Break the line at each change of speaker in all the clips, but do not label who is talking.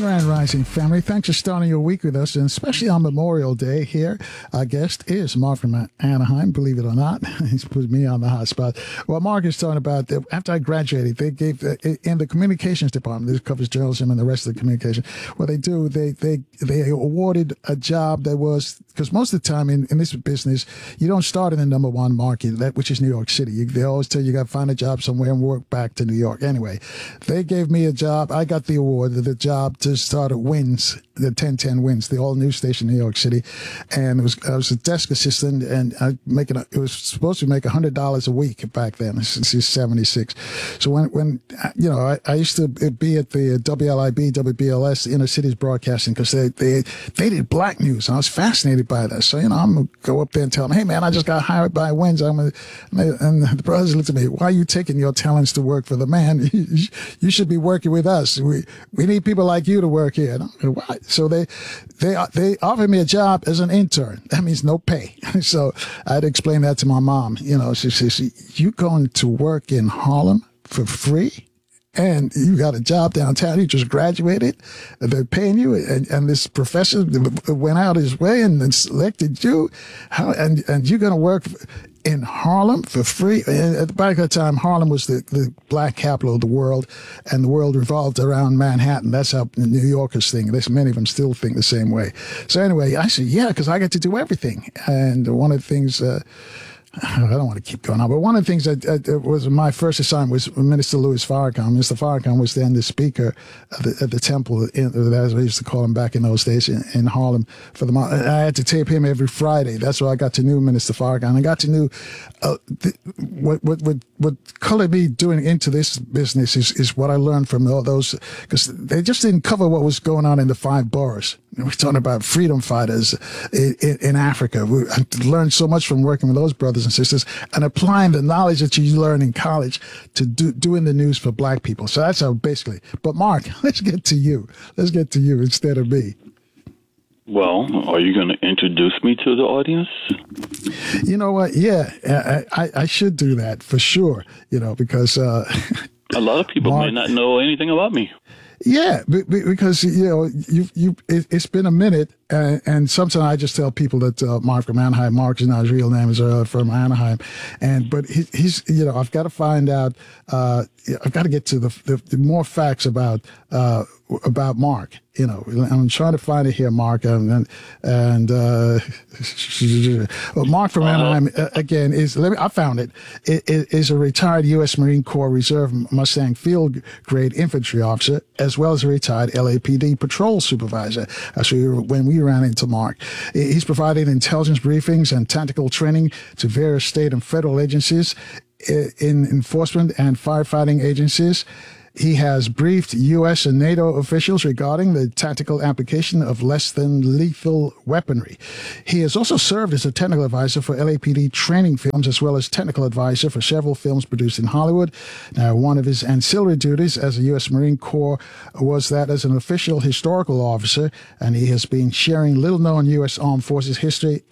Grand Rising family, thanks for starting your week with us, and especially on Memorial Day here. Our guest is Mark from Anaheim, believe it or not. He's put me on the hot spot. Well, Mark is talking about, after I graduated, they gave, in the communications department, this covers journalism and the rest of the communication, what they do, they awarded a job that was, because most of the time in this business, you don't start in the number one market, which is New York City. They always tell you got to find a job somewhere and work back to New York. Anyway, they gave me a job. I got the award, the job to start at WINS, the 1010 WINS, the all news station in New York City. And I was a desk assistant, and it was supposed to make $100 a week back then, since he's 76. So when I used to be at the WLIB, WBLS, Inner Cities Broadcasting, because they did black news. And I was fascinated by that. So, I'm going to go up there and tell them, hey, man, I just got hired by WINS. And the brothers looked at me, why are you taking your talents to work for the man? You should be working with us. We need people like you to work here. Why? So they offered me a job as an intern. That means no pay. So I had to explain that to my mom. She says, you going to work in Harlem for free? And you got a job downtown. You just graduated. They're paying you. And this professor went out his way and then selected you. And you're going to work in Harlem for free. And at the back of the time, Harlem was the black capital of the world, and the world revolved around Manhattan. That's how New Yorkers think. Many of them still think the same way. So anyway, I said, yeah, because I get to do everything. And one of the things, I don't want to keep going on, but one of the things that was my first assignment was Minister Louis Farrakhan. Mr. Farrakhan was then the speaker at the temple, as we used to call him back in those days, in Harlem. I had to tape him every Friday. That's where I got to know Minister Farrakhan. I got to know what colored me doing into this business is what I learned from all those, because they just didn't cover what was going on in the 5 boroughs. We're talking about freedom fighters in Africa. I learned so much from working with those brothers and sisters and applying the knowledge that you learn in college to doing the news for black people. So that's how basically. But Mark, let's get to you. Let's get to you instead of me.
Well, are you going to introduce me to the audience?
You know what? Yeah, I should do that for sure, because
a lot of people may not know anything about me.
Yeah, because it's been a minute, and sometimes I just tell people that Mark from Anaheim. Mark is not his real name; is from Anaheim, but he's I've got to find out. I've got to get to the more facts about Mark. I'm trying to find it here, Mark, well, Mark from Anaheim again I found it. It is a retired U.S. Marine Corps Reserve Mustang Field Grade Infantry officer, as well as a retired LAPD patrol supervisor. That's when we ran into Mark. He's provided intelligence briefings and tactical training to various state and federal agencies, in enforcement and firefighting agencies. He has briefed U.S. and NATO officials regarding the tactical application of less than lethal weaponry. He has also served as a technical advisor for LAPD training films, as well as technical advisor for several films produced in Hollywood. Now, one of his ancillary duties as a U.S. Marine Corps was that as an official historical officer, and he has been sharing little-known U.S. Armed Forces history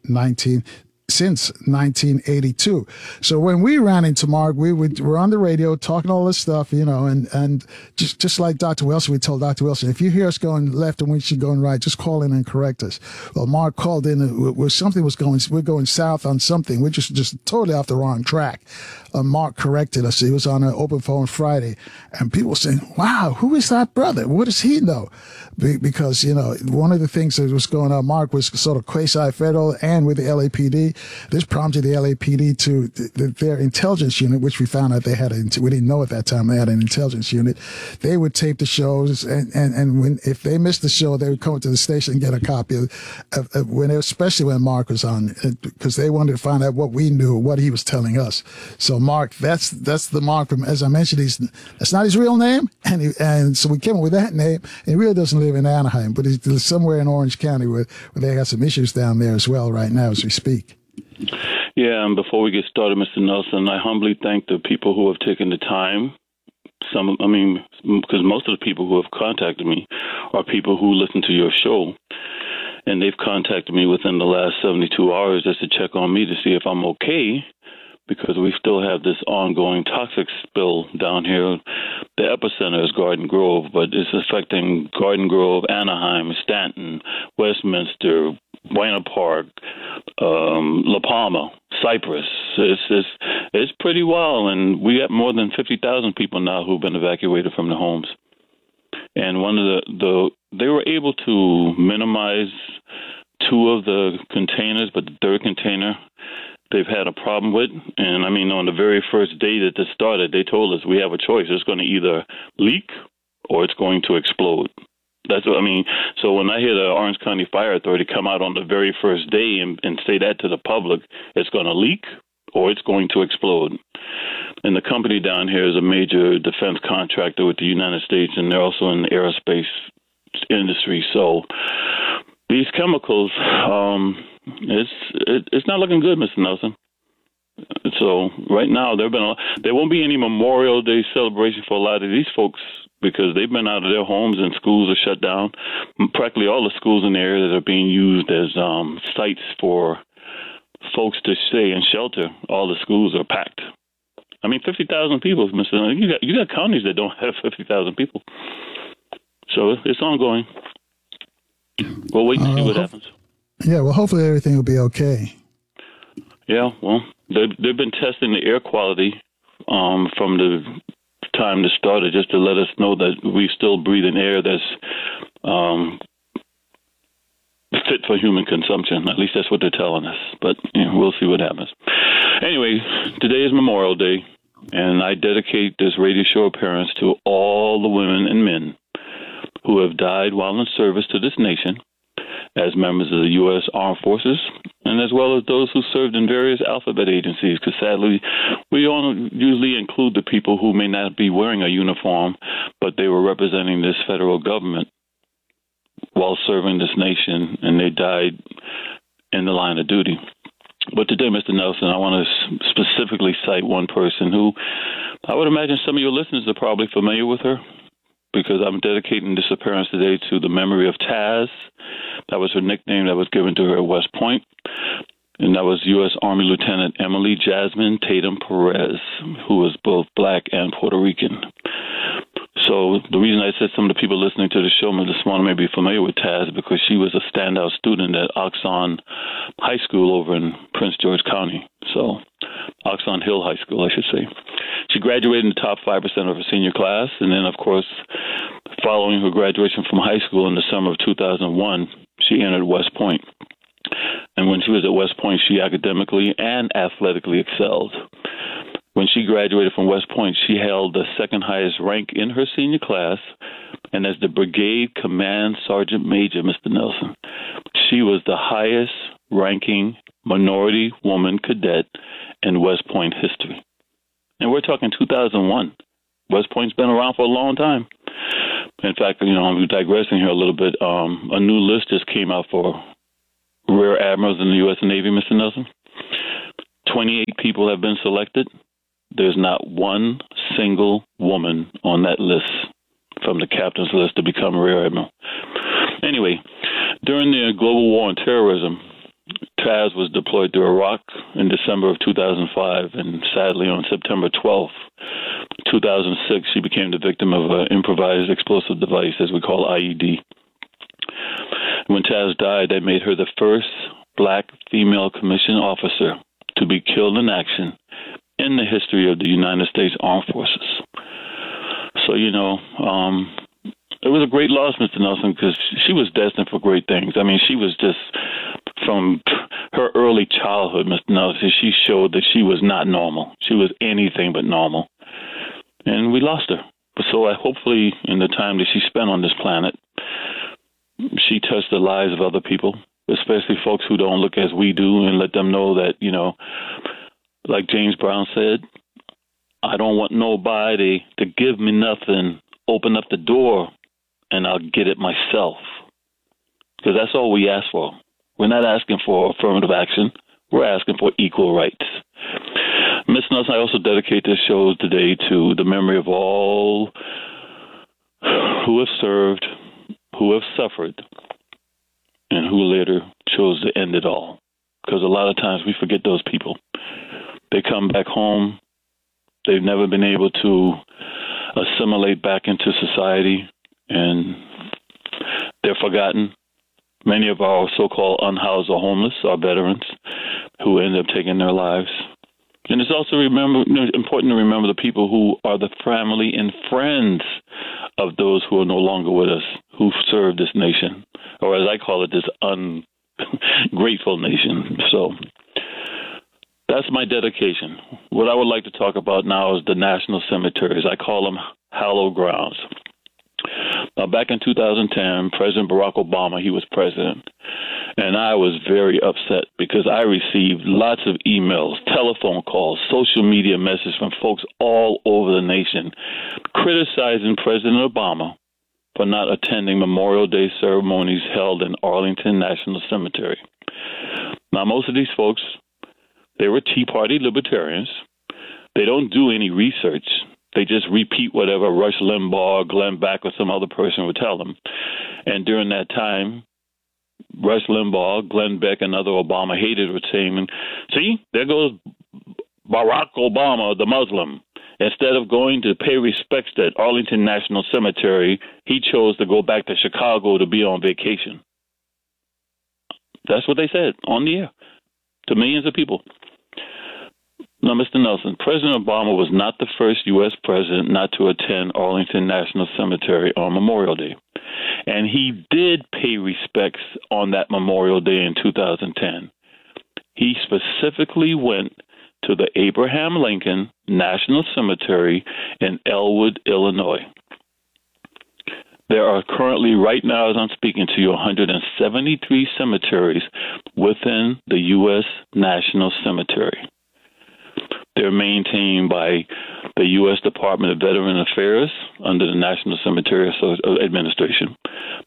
since 1982. So when we ran into Mark, we were on the radio talking all this stuff, and just like Dr. Wilson, we told Dr. Wilson, if you hear us going left and we should going right, just call in and correct us. Well, Mark called in, we're going south on something. We're just totally off the wrong track. Mark corrected us. He was on an open phone Friday, and people were saying, wow, who is that brother? What does he know? Because, one of the things that was going on, Mark was sort of quasi-federal and with the LAPD. This prompted the LAPD to their intelligence unit, which we found out we didn't know at that time they had an intelligence unit. They would tape the shows, and if they missed the show, they would come to the station and get a copy especially when Mark was on, because they wanted to find out what we knew, what he was telling us. So Mark, that's the Mark from, as I mentioned, that's not his real name, and so we came up with that name. And he really doesn't live in Anaheim, but he's somewhere in Orange County where they got some issues down there as well right now as we speak.
Yeah, and before we get started, Mr. Nelson, I humbly thank the people who have taken the time. Because most of the people who have contacted me are people who listen to your show, and they've contacted me within the last 72 hours just to check on me to see if I'm okay, because we still have this ongoing toxic spill down here. The epicenter is Garden Grove, but it's affecting Garden Grove, Anaheim, Stanton, Westminster, Buena Park, La Palma, Cypress. It's pretty wild, and we got more than 50,000 people now who've been evacuated from their homes. And one of they were able to minimize 2 of the containers, but the third container they've had a problem with. And I mean, on the very first day that this started, they told us we have a choice. It's going to either leak or it's going to explode. That's what I mean. So when I hear the Orange County Fire Authority come out on the very first day and say that to the public, it's going to leak or it's going to explode. And the company down here is a major defense contractor with the United States, and they're also in the aerospace industry. So these chemicals, it's not looking good, Mr. Nelson. So right now there won't be any Memorial Day celebration for a lot of these folks because they've been out of their homes and schools are shut down. Practically all the schools in the area that are being used as sites for folks to stay and shelter, all the schools are packed. I mean, 50,000 people, Mr. Nelson. You got counties that don't have 50,000 people. So it's ongoing. We'll wait and see what happens.
Yeah, well, hopefully everything will be okay.
Yeah, well, they've been testing the air quality from the time this started just to let us know that we still breathe in air that's fit for human consumption. At least that's what they're telling us. But we'll see what happens. Anyway, today is Memorial Day, and I dedicate this radio show appearance to all the women and men who have died while in service to this nation as members of the U.S. Armed Forces, and as well as those who served in various alphabet agencies, because sadly, we don't usually include the people who may not be wearing a uniform, but they were representing this federal government while serving this nation, and they died in the line of duty. But today, Mr. Nelson, I want to specifically cite one person who I would imagine some of your listeners are probably familiar with her, because I'm dedicating this appearance today to the memory of Taz. That was her nickname that was given to her at West Point. And that was U.S. Army Lieutenant Emily Jasmine Tatum Perez, who was both black and Puerto Rican. So the reason I said some of the people listening to the show this morning may be familiar with Taz because she was a standout student at Oxon High School over in Prince George County. So Oxon Hill High School, I should say. She graduated in the top 5% of her senior class. And then, of course, following her graduation from high school in the summer of 2001, she entered West Point. And when she was at West Point, she academically and athletically excelled. When she graduated from West Point, she held the second highest rank in her senior class. And as the Brigade Command Sergeant Major, Mr. Nelson, she was the highest ranking minority woman cadet in West Point history. And we're talking 2001. West Point's been around for a long time. In fact, I'm digressing here a little bit. A new list just came out for Rear Admirals in the U.S. Navy, Mr. Nelson. 28 people have been selected. There's not one single woman on that list from the captain's list to become a Rear Admiral. Anyway, during the global war on terrorism, Taz was deployed to Iraq in December of 2005, and sadly on September 12th, 2006, she became the victim of an improvised explosive device, as we call IED. When Taz died, that made her the first black female commissioned officer to be killed in action in the history of the United States Armed Forces. So, it was a great loss, Mr. Nelson, because she was destined for great things. I mean, she was just, from her early childhood, Mr. Nelson, she showed that she was not normal. She was anything but normal. And we lost her. So hopefully in the time that she spent on this planet, she touched the lives of other people, especially folks who don't look as we do, and let them know that, like James Brown said, I don't want nobody to give me nothing. Open up the door and I'll get it myself. Because that's all we ask for. We're not asking for affirmative action. We're asking for equal rights. Ms. Nelson, I also dedicate this show today to the memory of all who have served, who have suffered, and who later chose to end it all. Because a lot of times we forget those people. They come back home. They've never been able to assimilate back into society, and they're forgotten. Many of our so-called unhoused or homeless are veterans who end up taking their lives. And it's also important to remember the people who are the family and friends of those who are no longer with us, who served this nation, or as I call it, this ungrateful nation. So that's my dedication. What I would like to talk about now is the national cemeteries. I call them hallowed grounds. Now, back in 2010, President Barack Obama, he was president, and I was very upset because I received lots of emails, telephone calls, social media messages from folks all over the nation criticizing President Obama for not attending Memorial Day ceremonies held in Arlington National Cemetery. Now, most of these folks, they were Tea Party libertarians. They don't do any research. They just repeat whatever Rush Limbaugh, Glenn Beck, or some other person would tell them. And during that time, Rush Limbaugh, Glenn Beck, and other Obama haters were saying, see, there goes Barack Obama, the Muslim. Instead of going to pay respects at Arlington National Cemetery, he chose to go back to Chicago to be on vacation. That's what they said on the air to millions of people. Now, Mr. Nelson, President Obama was not the first U.S. president not to attend Arlington National Cemetery on Memorial Day. And he did pay respects on that Memorial Day in 2010. He specifically went to the Abraham Lincoln National Cemetery in Elwood, Illinois. There are currently, right now as I'm speaking to you, 173 cemeteries within the U.S. National Cemetery. They're maintained by the U.S. Department of Veteran Affairs under the National Cemetery Administration.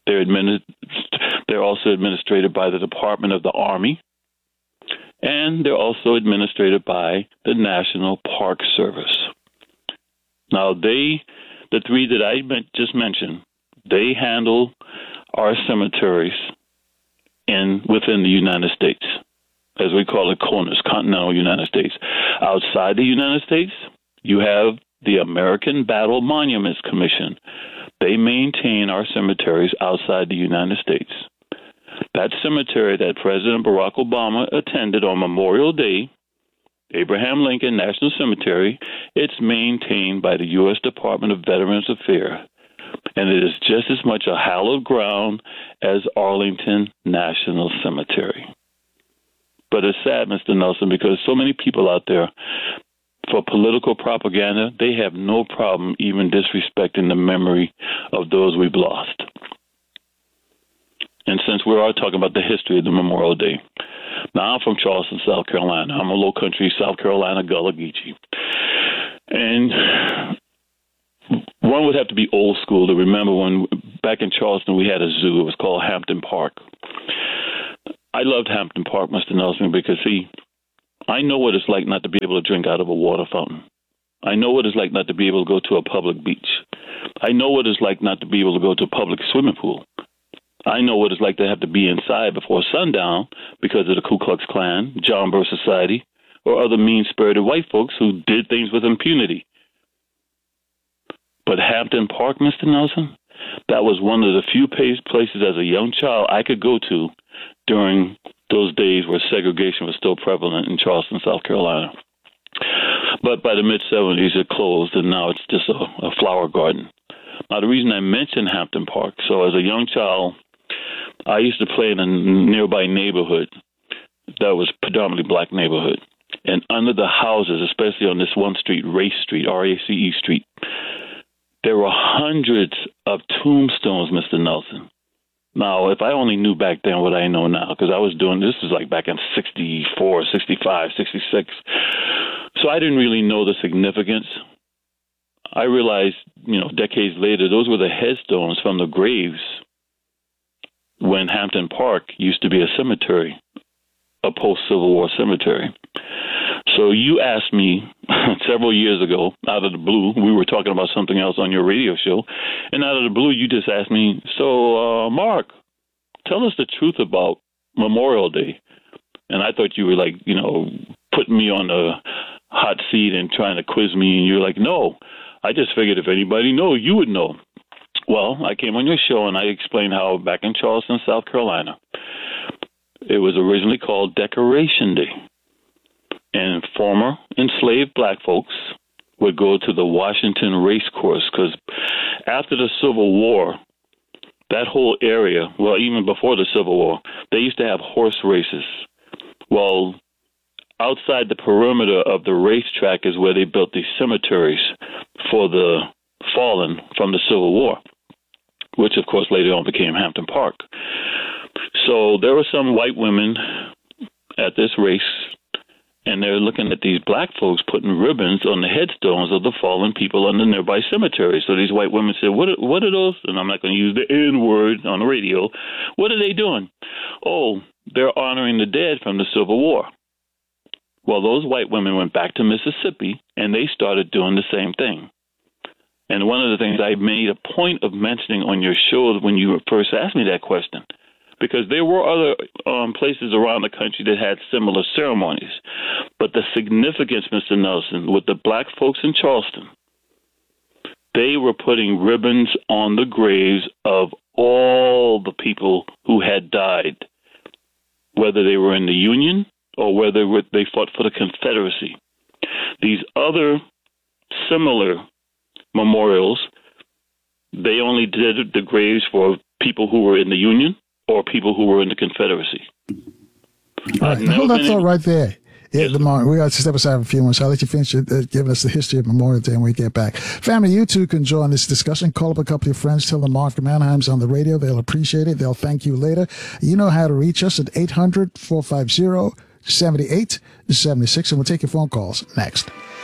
They're also administered by the Department of the Army, and they're also administered by the National Park Service. Now, the three that I just mentioned, they handle our cemeteries within the United States, as we call it, corners, continental United States. Outside the United States, you have the American Battle Monuments Commission. They maintain our cemeteries outside the United States. That cemetery that President Barack Obama attended on Memorial Day, Abraham Lincoln National Cemetery, it's maintained by the U.S. Department of Veterans Affairs. And it is just as much a hallowed ground as Arlington National Cemetery. But it's sad, Mr. Nelson, because so many people out there, for political propaganda, they have no problem even disrespecting the memory of those we've lost. And since we are talking about the history of the Memorial Day, now I'm from Charleston, South Carolina. I'm a low country South Carolina Gullah Geechee. And one would have to be old school to remember when back in Charleston we had a zoo. It was called Hampton Park. I loved Hampton Park, Mr. Nelson, because, see, I know what it's like not to be able to drink out of a water fountain. I know what it's like not to be able to go to a public beach. I know what it's like not to be able to go to a public swimming pool. I know what it's like to have to be inside before sundown because of the Ku Klux Klan, John Birch Society, or other mean-spirited white folks who did things with impunity. But Hampton Park, Mr. Nelson, that was one of the few places as a young child I could go to during those days where segregation was still prevalent in Charleston, South Carolina. But by the mid-'70s, it closed, and now it's just a flower garden. Now, the reason I mention Hampton Park, so as a young child, I used to play in a nearby neighborhood that was predominantly black neighborhood. And under the houses, especially on this one street, Race Street, R-A-C-E Street, there were hundreds of tombstones, Mr. Nelson. Now, if I only knew back then what I know now, because I was doing this was like back in 64, 65, 66. So I didn't really know the significance. I realized, decades later, those were the headstones from the graves when Hampton Park used to be a cemetery, a post-Civil War cemetery. So you asked me several years ago, out of the blue, we were talking about something else on your radio show, and out of the blue, you just asked me, so, Mark, tell us the truth about Memorial Day. And I thought you were putting me on hot seat and trying to quiz me, and you're like, no, I just figured if anybody knows, you would know. Well, I came on your show and I explained how back in Charleston, South Carolina, it was originally called Decoration Day. And former enslaved black folks would go to the Washington race course because after the Civil War, that whole area, well, even before the Civil War, they used to have horse races. Well, outside the perimeter of the racetrack is where they built these cemeteries for the fallen from the Civil War, which, of course, later on became Hampton Park. So there were some white women at this race, and they're looking at these black folks putting ribbons on the headstones of the fallen people on the nearby cemetery. So these white women said, what are those? And I'm not going to use the N-word on the radio. What are they doing? Oh, they're honoring the dead from the Civil War. Well, those white women went back to Mississippi, and they started doing the same thing. And one of the things I made a point of mentioning on your show when you first asked me that question, because there were other places around the country that had similar ceremonies. But the significance, Mr. Nelson, with the black folks in Charleston, they were putting ribbons on the graves of all the people who had died, whether they were in the Union or whether they fought for the Confederacy. These other similar memorials, they only did the graves for people who were in the Union or people who were in the Confederacy.
All right, hold that thought right there. Yeah, Lamar, we got to step aside for a few minutes. I'll let you finish giving us the history of Memorial Day when we get back. Family, you too can join this discussion. Call up a couple of your friends. Tell them Mark from Anaheim's on the radio. They'll appreciate it. They'll thank you later. You know how to reach us at 800-450-7876, and we'll take your phone calls next.